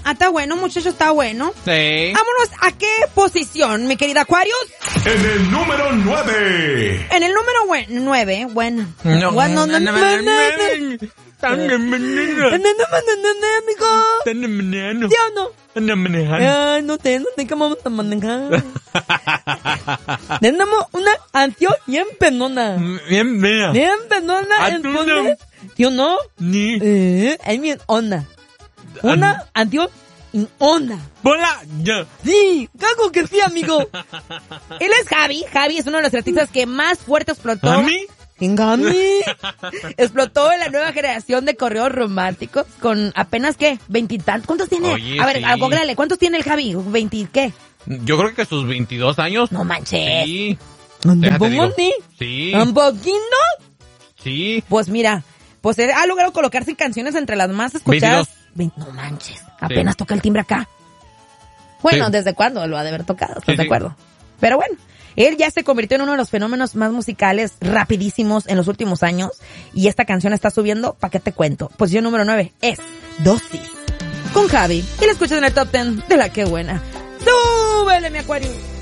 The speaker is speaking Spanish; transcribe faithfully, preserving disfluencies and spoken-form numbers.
Ah, está bueno, muchacho, está bueno. Sí. Vámonos a qué posición, mi querida Aquarius. En el número nueve. En el número buen- nueve, bueno. No, Bueno, no, no, no, no, no. Tan No, no, no, no, no, no, amigo. ¿Sí o no? Ay, no sé, no sé cómo vamos a manejar. Tenemos una canción bien penona. Bien, mira. Bien penona. Ah, en tú fondo. no. ¿Sí o no? Ni. Eh, es bien onda. Una canción en onda. Bola, ya. Sí, cago que sí, amigo. Él es Javi. Javi es uno de los artistas que más fuerte explotó. ¿A mí? En Gami. Explotó en la nueva generación de correos románticos con apenas, ¿qué? Veintitantos. ¿Cuántos tiene? Oye, a ver, sí. a googlale, ¿cuántos tiene el Javi? ¿Veinti qué? Yo creo que sus veintidós años. No manches. Sí. ¿Dónde Déjate pongo digo. ni? Sí. ¿Un poquito? Sí. Pues mira, pues él ha logrado colocarse canciones entre las más escuchadas. Vein- No manches, apenas Sí. toca el timbre acá. Bueno, Sí. ¿desde cuándo lo ha de haber tocado? ¿Estás Sí, de sí. acuerdo? Pero bueno, él ya se convirtió en uno de los fenómenos más musicales rapidísimos en los últimos años y esta canción está subiendo, ¿para qué te cuento? Posición número nueve es Dosis con Javi y la escuchas en el top ten de La Que Buena. ¡Súbele, mi Acuario!